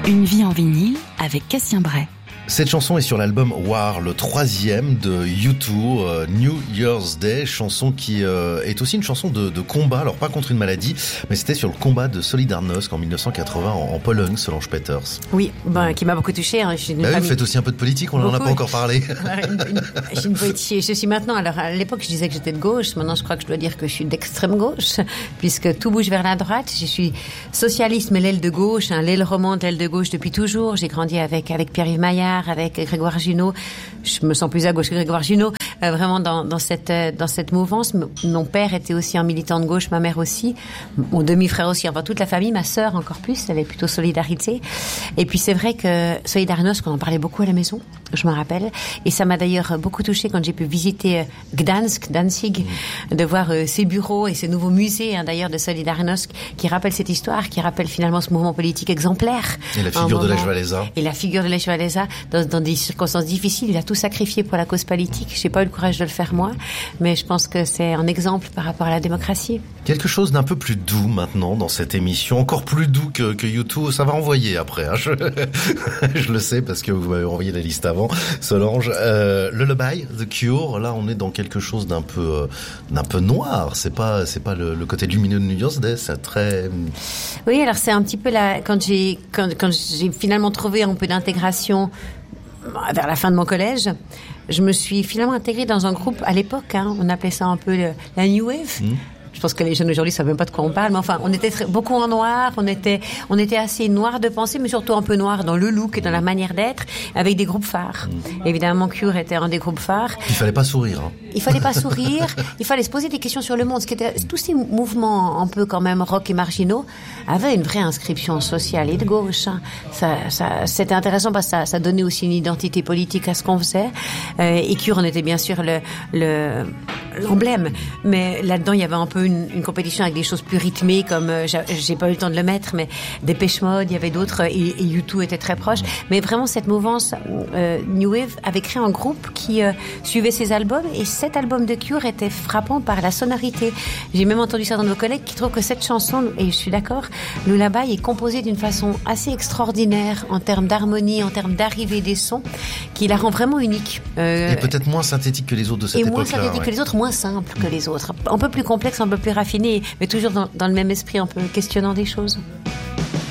Une vie en vinyle avec Cassien Bray. Cette chanson est sur l'album War, le 3e de U2, New Year's Day, chanson qui est aussi une chanson de combat, alors pas contre une maladie, mais c'était sur le combat de Solidarnosc en 1980 en Pologne, Solange Peters. Oui, qui m'a beaucoup touchée. Hein. Vous faites aussi un peu de politique, on n'en a pas encore parlé. Je suis maintenant, alors à l'époque je disais que j'étais de gauche, maintenant je crois que je dois dire que je suis d'extrême gauche, puisque tout bouge vers la droite. Je suis socialiste, mais l'aile de gauche, l'aile romande, l'aile de gauche depuis toujours. J'ai grandi avec Pierre-Yves Maillard, avec Grégoire Junot. Je me sens plus à gauche que Grégoire Junot, vraiment dans cette mouvance. Mon père était aussi un militant de gauche, ma mère aussi, mon demi-frère aussi, enfin toute la famille, ma sœur encore plus, elle est plutôt solidarité. Et puis c'est vrai que Solidarnosc, on en parlait beaucoup à la maison, je me rappelle, et ça m'a d'ailleurs beaucoup touchée quand j'ai pu visiter Gdansk, Danzig, de voir ces bureaux et ces nouveaux musées, d'ailleurs, de Solidarnosc, qui rappellent cette histoire, qui rappellent finalement ce mouvement politique exemplaire. Et la figure de Lech Walesa. Et la figure de Lech Walesa, dans des circonstances difficiles, il a tout sacrifié pour la cause politique. J'ai pas eu le courage de le faire moi, mais je pense que c'est un exemple par rapport à la démocratie. Quelque chose d'un peu plus doux maintenant dans cette émission, encore plus doux que U2, ça va envoyer après, hein. Je le sais parce que vous m'avez envoyé la liste avant, Solange. Lullaby, The Cure, là on est dans quelque chose d'un peu noir, c'est pas le côté lumineux de New Year's Day, c'est très... Oui, alors c'est un petit peu quand j'ai finalement trouvé un peu d'intégration vers la fin de mon collège, je me suis finalement intégrée dans un groupe à l'époque, on appelait ça un peu la New Wave. Je pense que les jeunes aujourd'hui savent même pas de quoi on parle, mais enfin, on était beaucoup en noir, on était assez noir de pensée, mais surtout un peu noir dans le look et dans la manière d'être, avec des groupes phares. Évidemment, Cure était un des groupes phares. Il fallait pas sourire, Il fallait pas sourire, il fallait se poser des questions sur le monde. Tous ces mouvements un peu quand même rock et marginaux avaient une vraie inscription sociale et de gauche. C'était intéressant parce que ça donnait aussi une identité politique à ce qu'on faisait. Et Cure en était bien sûr l'emblème, mais là-dedans il y avait un peu une compétition avec des choses plus rythmées, comme j'ai pas eu le temps de le mettre, mais Dépêche Mode, il y avait d'autres, et U2 était très proche, mais vraiment cette mouvance New Wave avait créé un groupe qui suivait ces albums, et cet album de Cure était frappant par la sonorité. J'ai même entendu certains de vos collègues qui trouvent que cette chanson, et je suis d'accord, Lullaby est composée d'une façon assez extraordinaire en termes d'harmonie, en termes d'arrivée des sons, qui la rend vraiment unique. Et peut-être moins synthétique que les autres de cette époque-là. Et moins synthétique que les autres, moins simple que les autres. Un peu plus complexe, un peu plus raffiné, mais toujours dans le même esprit, un peu questionnant des choses.